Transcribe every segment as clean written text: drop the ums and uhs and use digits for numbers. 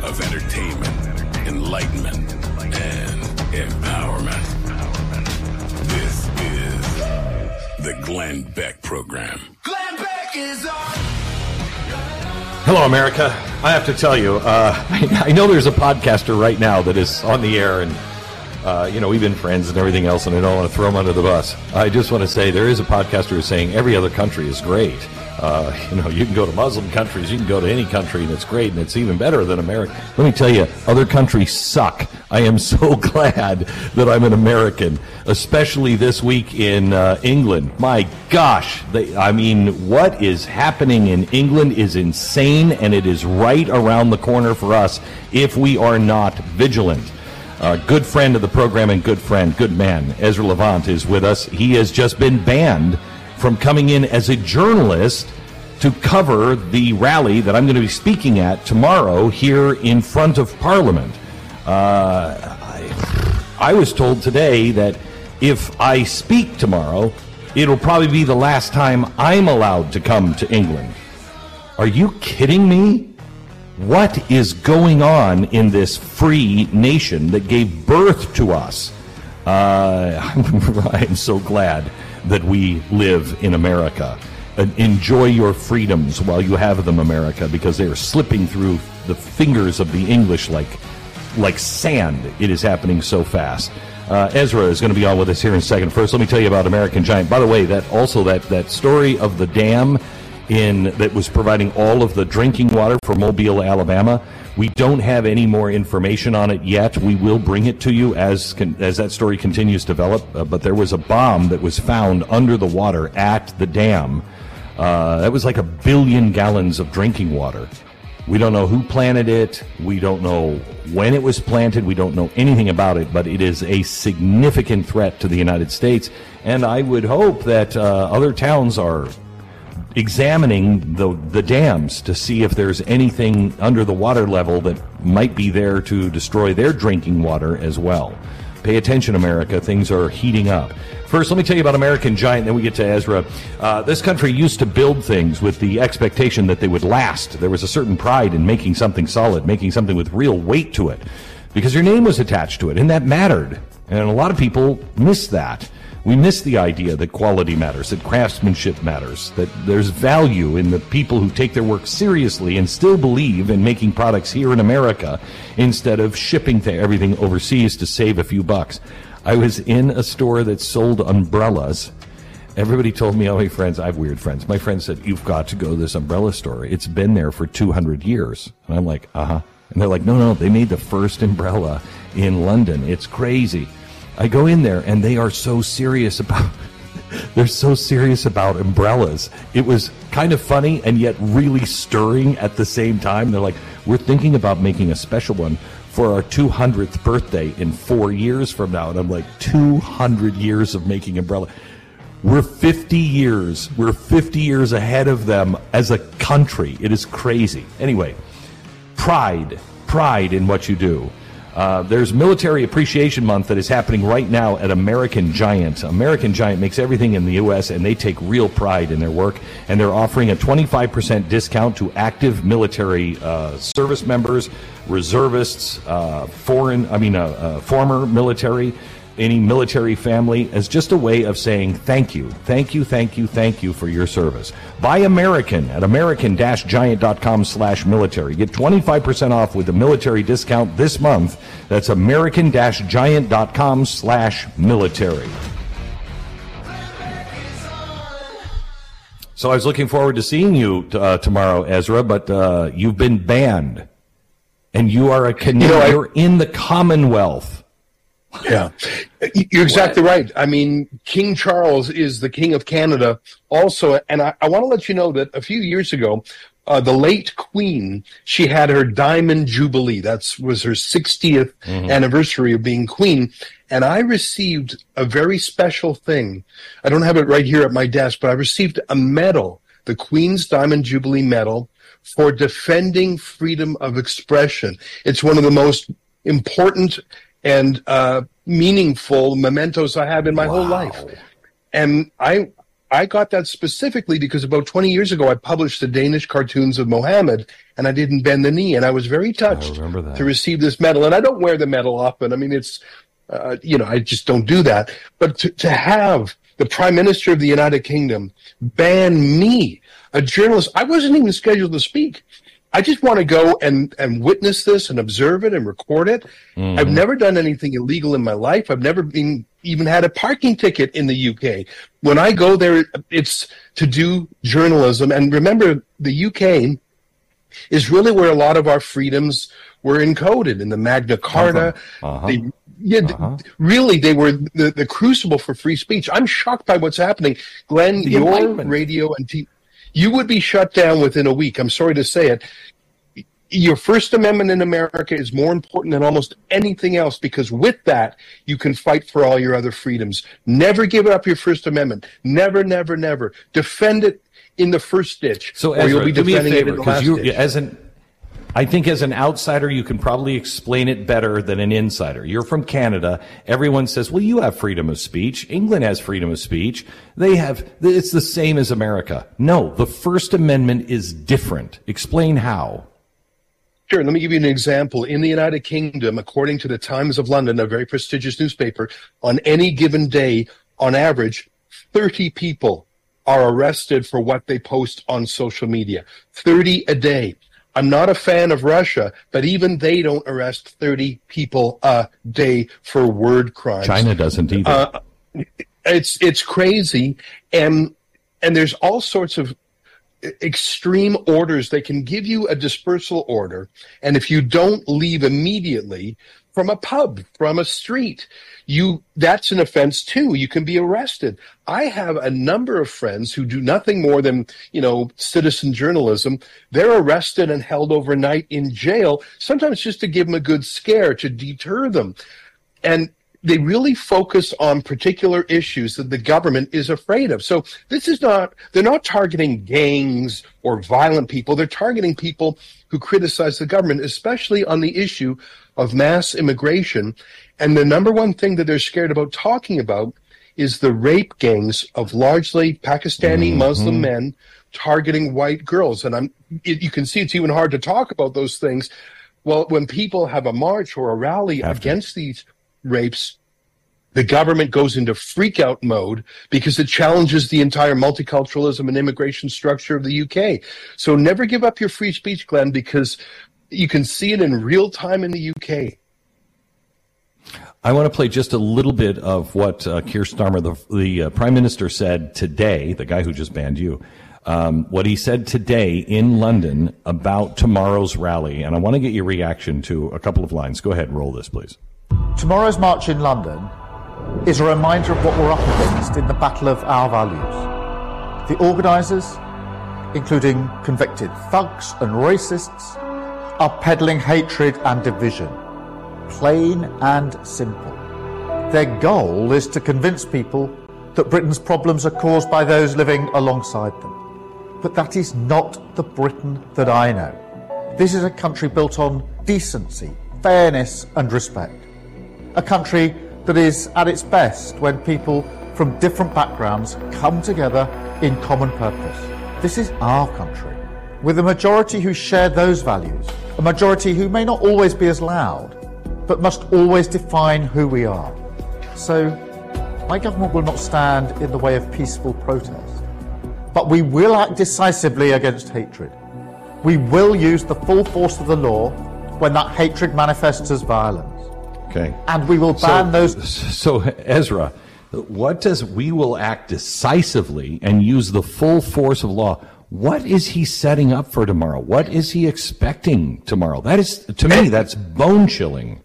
of entertainment, enlightenment, and empowerment. This is the Glenn Beck Program. Glenn Beck is on. Hello, America. I have to tell you, I know there's a podcaster right now that is on the air, and we've been friends and everything else, and I don't want to throw him under the bus. I just want to say there is a podcaster who's saying every other country is great. You can go to Muslim countries, you can go to any country, and it's great, and it's even better than America. Let me tell you, other countries suck. I am so glad that I'm an American, especially this week in England. My gosh, what is happening in England is insane, and it is right around the corner for us if we are not vigilant. Good friend of the program and good man, Ezra Levant is with us. He has just been banned from coming in as a journalist to cover the rally that I'm going to be speaking at tomorrow here in front of Parliament. I was told today that if I speak tomorrow, it'll probably be the last time I'm allowed to come to England. Are you kidding me? What is going on in this free nation that gave birth to us? I'm so glad that we live in America. Enjoy your freedoms while you have them, America, because they are slipping through the fingers of the English like sand. It is happening so fast. Ezra is going to be on with us here in a second. First, let me tell you about American Giant. By the way, that story of the dam that was providing all of the drinking water for Mobile, Alabama. We don't have any more information on it yet. We will bring it to you as that story continues to develop. But there was a bomb that was found under the water at the dam. That was like 1 billion gallons of drinking water. We don't know who planted it. We don't know when it was planted. We don't know anything about it, but it is a significant threat to the United States. And I would hope that other towns are examining the dams to see if there's anything under the water level that might be there to destroy their drinking water as well. Pay attention, America. Things are heating up. First, let me tell you about American Giant, then we get to Ezra. This country used to build things with the expectation that they would last. There was a certain pride in making something solid, making something with real weight to it, because your name was attached to it, and that mattered. And a lot of people miss that. We miss the idea that quality matters, that craftsmanship matters, that there's value in the people who take their work seriously and still believe in making products here in America instead of shipping everything overseas to save a few bucks. I was in a store that sold umbrellas. Everybody told me, my friends, I have weird friends. My friend said, you've got to go to this umbrella store. It's been there for 200 years. And I'm like, uh-huh. And they're like, no, they made the first umbrella in London. It's crazy. I go in there, and they are so serious about they're so serious about umbrellas. It was kind of funny and yet really stirring at the same time. They're like, we're thinking about making a special one for our 200th birthday in 4 years from now. And I'm like, 200 years of making umbrella. We're 50 years. We're 50 years ahead of them as a country. It is crazy. Anyway, pride in what you do. There's Military Appreciation Month that is happening right now at American Giant. American Giant makes everything in the U.S., and they take real pride in their work. And they're offering a 25% discount to active military service members, reservists, former military, any military family, as just a way of saying thank you for your service. Buy American at american-giant.com/military. Get 25% off with the military discount this month. That's american-giant.com/military. So I was looking forward to seeing you tomorrow, Ezra, but you've been banned. And you are a Canadian. You're in the Commonwealth. Yeah, you're exactly right. I mean, King Charles is the King of Canada also. And I want to let you know that a few years ago, the late Queen, she had her Diamond Jubilee. That was her 60th anniversary of being Queen. And I received a very special thing. I don't have it right here at my desk, but I received a medal, the Queen's Diamond Jubilee Medal, for defending freedom of expression. It's one of the most important and meaningful mementos I have in my whole life. And I I got that specifically because about 20 years ago, I published the Danish cartoons of Mohammed, and I didn't bend the knee. And I was very touched to receive this medal. And I don't wear the medal often. I mean, it's, I just don't do that. But to have the Prime Minister of the United Kingdom ban me, a journalist, I wasn't even scheduled to speak. I just want to go and witness this and observe it and record it. Mm-hmm. I've never done anything illegal in my life. I've never even had a parking ticket in the UK. When I go there, it's to do journalism. And remember, the UK is really where a lot of our freedoms were encoded in the Magna Carta. Really, they were the crucible for free speech. I'm shocked by what's happening. Glenn, your radio and TV, you would be shut down within a week. I'm sorry to say it. Your First Amendment in America is more important than almost anything else, because with that, you can fight for all your other freedoms. Never give up your First Amendment. Never, never, never. Defend it in the first ditch, so or Ezra, you'll be defending it in the last ditch. I think as an outsider, you can probably explain it better than an insider. You're from Canada. Everyone says, well, you have freedom of speech. England has freedom of speech. It's the same as America. No, the First Amendment is different. Explain how. Sure. Let me give you an example. In the United Kingdom, according to the Times of London, a very prestigious newspaper, on any given day, on average, 30 people are arrested for what they post on social media. 30 a day. I'm not a fan of Russia, but even they don't arrest 30 people a day for word crimes. China doesn't either. It's crazy, and there's all sorts of extreme orders. They can give you a dispersal order, and if you don't leave immediately from a pub, from a street, that's an offense too. You can be arrested. I have a number of friends who do nothing more than, citizen journalism. They're arrested and held overnight in jail, sometimes just to give them a good scare, to deter them. And they really focus on particular issues that the government is afraid of. So they're not targeting gangs or violent people. They're targeting people who criticize the government, especially on the issue of mass immigration. And the number one thing that they're scared about talking about is the rape gangs of largely Pakistani Muslim men targeting white girls. And you can see it's even hard to talk about those things. Well, when people have a march or a rally against these rapes, the government goes into freak-out mode because it challenges the entire multiculturalism and immigration structure of the UK. So never give up your free speech, Glenn, because you can see it in real time in the UK. I want to play just a little bit of what Keir Starmer, the Prime Minister, said today, the guy who just banned you, what he said today in London about tomorrow's rally. And I want to get your reaction to a couple of lines. Go ahead, roll this, please. Tomorrow's march in London is a reminder of what we're up against in the battle of our values. The organisers, including convicted thugs and racists, are peddling hatred and division, plain and simple. Their goal is to convince people that Britain's problems are caused by those living alongside them. But that is not the Britain that I know. This is a country built on decency, fairness and respect. A country that is at its best when people from different backgrounds come together in common purpose. This is our country, with a majority who share those values, a majority who may not always be as loud, but must always define who we are. So, my government will not stand in the way of peaceful protest, but we will act decisively against hatred. We will use the full force of the law when that hatred manifests as violence. Okay. And we will ban those... So, Ezra, what does we will act decisively and use the full force of law? What is he setting up for tomorrow? What is he expecting tomorrow? That is, to me, that's bone-chilling.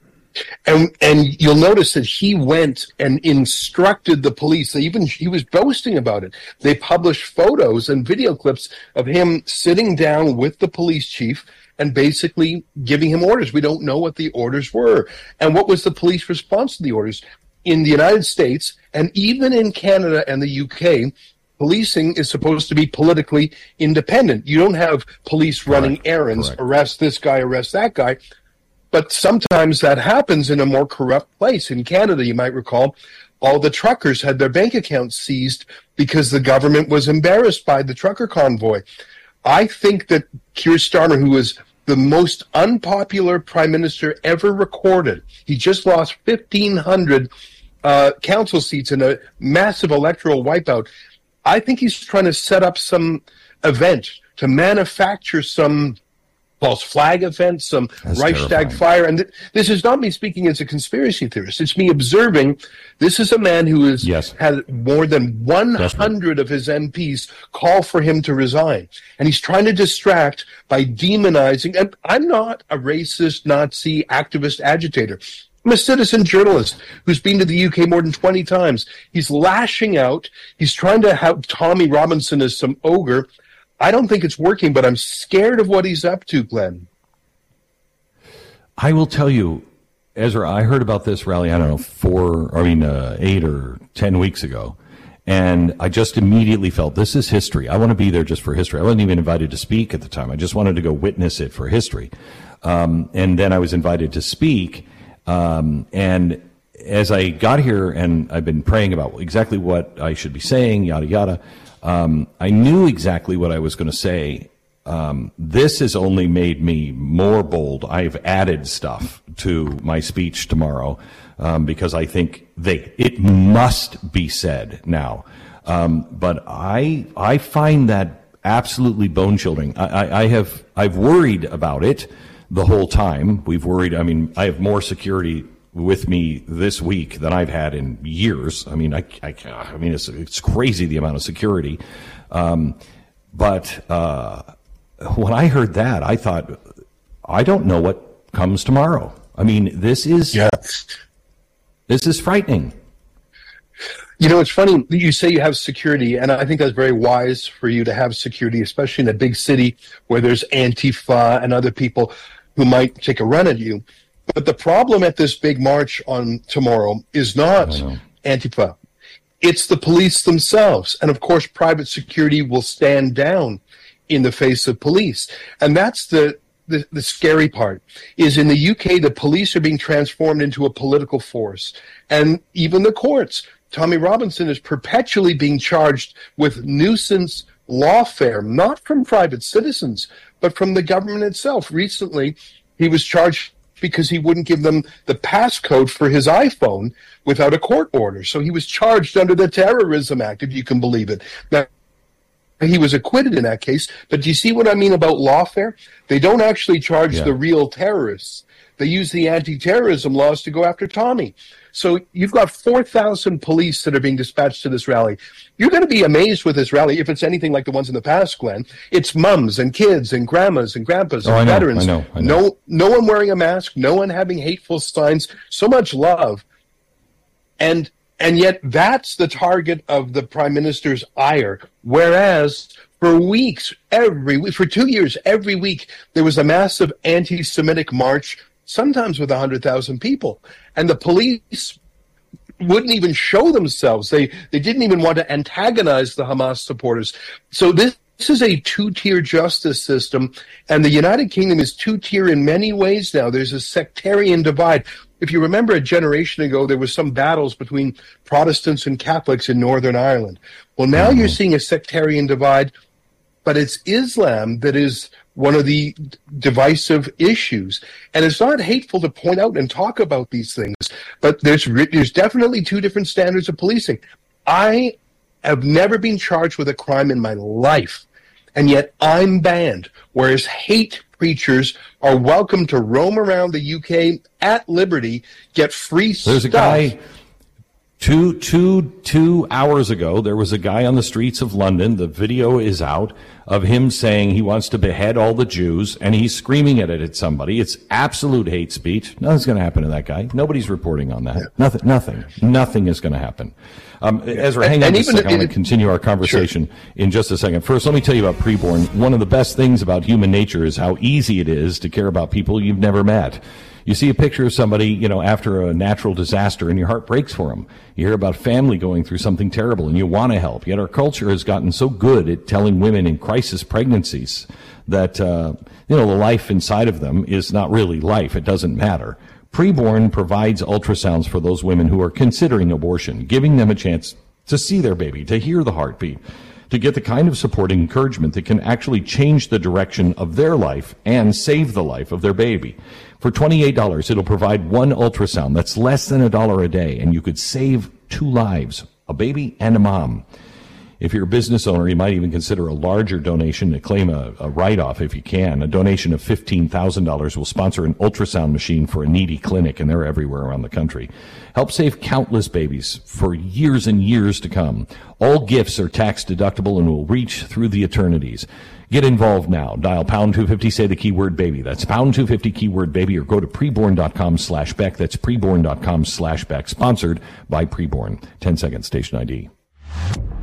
And you'll notice that he went and instructed the police. He was boasting about it. They published photos and video clips of him sitting down with the police chief and basically giving him orders. We don't know what the orders were. And what was the police response to the orders? In the United States, and even in Canada and the UK, policing is supposed to be politically independent. You don't have police running errands, arrest this guy, arrest that guy. But sometimes that happens in a more corrupt place. In Canada, you might recall, all the truckers had their bank accounts seized because the government was embarrassed by the trucker convoy. I think that Keir Starmer, who was the most unpopular prime minister ever recorded, he just lost 1,500 council seats in a massive electoral wipeout. I think he's trying to set up some event to manufacture some false flag event, some Reichstag fire. And this is not me speaking as a conspiracy theorist. It's me observing this is a man who has had more than 100 of his MPs call for him to resign. And he's trying to distract by demonizing. And I'm not a racist, Nazi, activist, agitator. I'm a citizen journalist who's been to the UK more than 20 times. He's lashing out. He's trying to have Tommy Robinson as some ogre. I don't think it's working, but I'm scared of what he's up to, Glenn. I will tell you, Ezra, I heard about this rally, 8 or 10 weeks ago, and I just immediately felt this is history. I want to be there just for history. I wasn't even invited to speak at the time. I just wanted to go witness it for history. And then I was invited to speak, and as I got here and I've been praying about exactly what I should be saying, yada, yada, I knew exactly what I was going to say. This has only made me more bold. I've added stuff to my speech tomorrow because I think it must be said now. But I find that absolutely bone-chilling. I've worried about it the whole time. We've worried. I mean, I have more security with me this week than I've had in years. I mean, it's crazy the amount of security. But when I heard that, I thought, I don't know what comes tomorrow. I mean, this is frightening. You know, it's funny you say you have security, and I think that's very wise for you to have security, especially in a big city where there's Antifa and other people who might take a run at you. But the problem at this big march on tomorrow is not Antifa. It's the police themselves. And, of course, private security will stand down in the face of police. And that's the scary part, is in the UK, the police are being transformed into a political force. And even the courts. Tommy Robinson is perpetually being charged with nuisance lawfare, not from private citizens, but from the government itself. Recently, he was charged because he wouldn't give them the passcode for his iPhone without a court order. So he was charged under the Terrorism Act, if you can believe it. Now, he was acquitted in that case, but do you see what I mean about lawfare? They don't actually charge the real terrorists. They use the anti-terrorism laws to go after Tommy. So you've got 4,000 police that are being dispatched to this rally. You're going to be amazed with this rally if it's anything like the ones in the past, Glenn. It's mums and kids and grandmas and grandpas and veterans. I know. No one wearing a mask, no one having hateful signs, so much love. And yet that's the target of the Prime Minister's ire. Whereas for weeks, for 2 years, every week, there was a massive anti-Semitic march, sometimes with 100,000 people. And the police wouldn't even show themselves. They didn't even want to antagonize the Hamas supporters. So this is a two-tier justice system, and the United Kingdom is two-tier in many ways now. There's a sectarian divide. If you remember a generation ago, there was some battles between Protestants and Catholics in Northern Ireland. Well, now you're seeing a sectarian divide, but it's Islam that is one of the divisive issues. And it's not hateful to point out and talk about these things, but there's definitely two different standards of policing. I have never been charged with a crime in my life, and yet I'm banned, whereas hate preachers are welcome to roam around the UK at liberty, get free stuff. There's a guy... Two hours ago, there was a guy on the streets of London. The video is out of him saying he wants to behead all the Jews, and he's screaming at it at somebody. It's absolute hate speech. Nothing's going to happen to that guy. Nobody's reporting on that. Yeah. Nothing is going to happen. Ezra, hang on just a second. I want to continue our conversation in just a second. First, let me tell you about Preborn. One of the best things about human nature is how easy it is to care about people you've never met. You see a picture of somebody, after a natural disaster, and your heart breaks for them. You hear about family going through something terrible, and you want to help. Yet our culture has gotten so good at telling women in crisis pregnancies that, the life inside of them is not really life. It doesn't matter. Preborn provides ultrasounds for those women who are considering abortion, giving them a chance to see their baby, to hear the heartbeat, to get the kind of support and encouragement that can actually change the direction of their life and save the life of their baby. For $28, it'll provide one ultrasound. That's less than $1 a day, and you could save 2 lives, a baby and a mom. If you're a business owner, you might even consider a larger donation to claim a write-off if you can. A donation of $15,000 will sponsor an ultrasound machine for a needy clinic, and they're everywhere around the country. Help save countless babies for years and years to come. All gifts are tax deductible and will reach through the eternities. Get involved now. Dial pound 250, say the keyword baby. That's pound 250 keyword baby, or go to preborn.com/Beck. That's preborn.com/Beck. Sponsored by Preborn. 10 seconds, station ID.